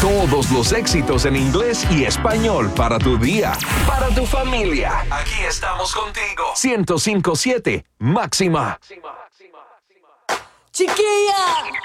Todos los éxitos en inglés y español para tu día, para tu familia. Aquí estamos contigo. 105.7 Máxima. ¡Chiquilla!